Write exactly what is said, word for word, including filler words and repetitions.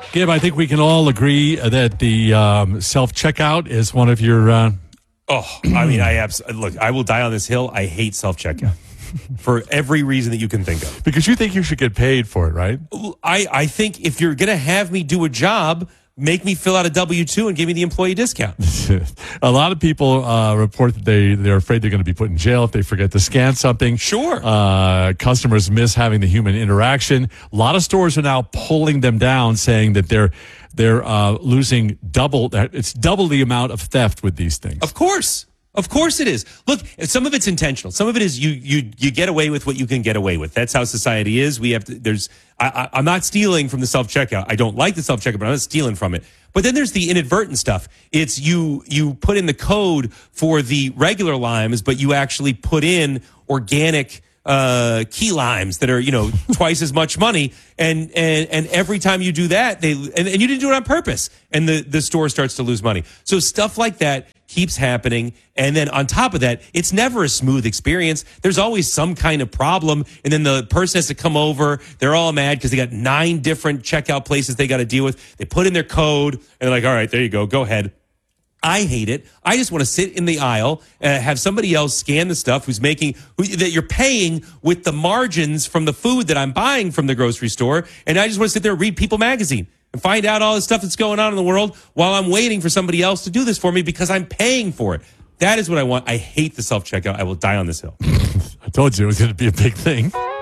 Gib, I think we can all agree that the um, self-checkout is one of your... Uh... Oh, I mean, I abs- look, I will die on this hill. I hate self-checkout for every reason that you can think of. Because you think you should get paid for it, right? I, I think if you're going to have me do a job, make me fill out a W two and give me the employee discount. A lot of people uh, report that they, they're afraid they're going to be put in jail if they forget to scan something. Sure. Uh, customers miss having the human interaction. A lot of stores are now pulling them down, saying that they're they're uh, losing double. It's double the amount of theft with these things. Of course. Of course it is. Look, some of it's intentional. Some of it is you you you get away with what you can get away with. That's how society is. We have to, there's, I, I, I'm not stealing from the self-checkout. I don't like the self-checkout, but I'm not stealing from it. But then there's the inadvertent stuff. It's you, you put in the code for the regular limes, but you actually put in organic uh, key limes that are, you know, twice as much money. And, and, and every time you do that, they, and, and you didn't do it on purpose. And the, the store starts to lose money. So stuff like that keeps happening. And then on top of that, it's never a smooth experience. There's always some kind of problem. And then the person has to come over. They're all mad because they got nine different checkout places they got to deal with. They put in their code and they're like, all right, there you go. Go ahead. I hate it. I just want to sit in the aisle and have somebody else scan the stuff who's making, who, that you're paying with the margins from the food that I'm buying from the grocery store. And I just want to sit there and read People Magazine and find out all the stuff that's going on in the world while I'm waiting for somebody else to do this for me because I'm paying for it. That is what I want. I hate the self-checkout. I will die on this hill. I told you it was going to be a big thing.